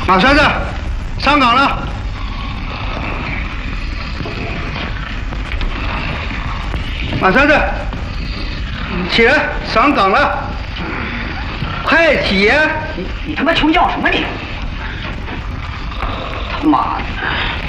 马栓子，上岗了。马栓子，起来，上岗了。快起！ 你他妈求要什么你？他妈的！